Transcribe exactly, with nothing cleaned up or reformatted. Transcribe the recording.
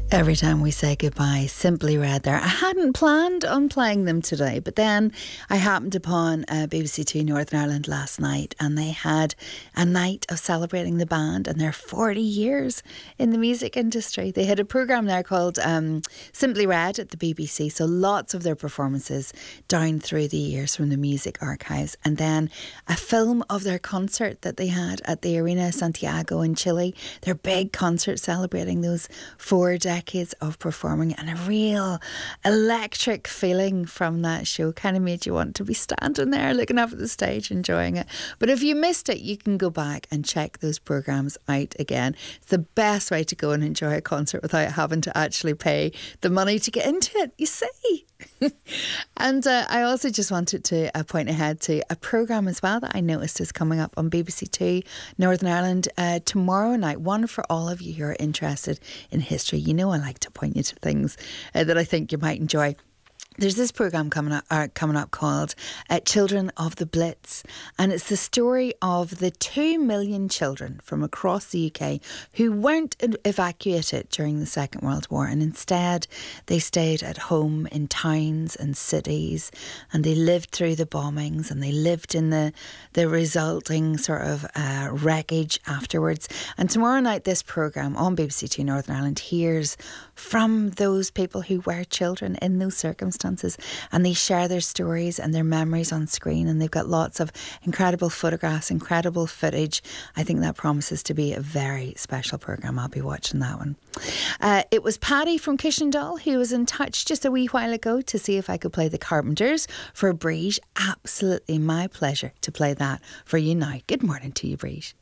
Every time we say goodbye, Simply Red there. I hadn't planned on playing them today, but then I happened upon uh, B B C Two Northern Ireland last night, and they had a night of celebrating the band and their forty years in the music industry. They had a programme there called um, Simply Red at the B B C, so lots of their performances down through the years from the music archives, and then a film of their concert that they had at the Arena Santiago in Chile, their big concert celebrating those four decades decades of performing, and a real electric feeling from that show kind of made you want to be standing there looking up at the stage enjoying it. But if you missed it, you can go back and check those programmes out again. It's the best way to go and enjoy a concert without having to actually pay the money to get into it, you see. And uh, I also just wanted to uh, point ahead to a programme as well that I noticed is coming up on B B C Two Northern Ireland uh, tomorrow night. One for all of you who are interested in history. You know I like to point you to things uh, that I think you might enjoy. There's this programme coming up, uh, coming up called uh, Children of the Blitz, and it's the story of the two million children from across the U K who weren't evacuated during the Second World War, and instead they stayed at home in towns and cities, and they lived through the bombings, and they lived in the, the resulting sort of uh, wreckage afterwards. And tomorrow night this programme on B B C Two Northern Ireland hears from those people who were children in those circumstances, and they share their stories and their memories on screen, and they've got lots of incredible photographs, incredible footage. I think that promises to be a very special programme. I'll be watching that one. Uh, it was Paddy from Cushendall who was in touch just a wee while ago to see if I could play the Carpenters for Briege. Absolutely my pleasure to play that for you now. Good morning to you, Briege.